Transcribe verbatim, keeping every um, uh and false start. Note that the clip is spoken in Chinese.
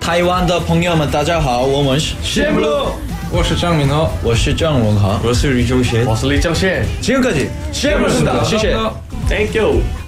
台湾的朋友们，大家好，我们是谢不路，我是张敏豪， 我是张文豪， 我是李忠贤， 我是李正宪， 金科技，谢不路，谢谢 ，Thank you。